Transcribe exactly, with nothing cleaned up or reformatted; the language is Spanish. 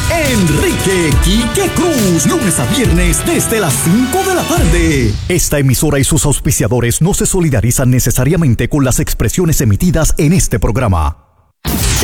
Enrique Quique Cruz, lunes a viernes desde las cinco de la tarde. Esta emisora y sus auspiciadores no se solidarizan necesariamente con las expresiones emitidas en este programa.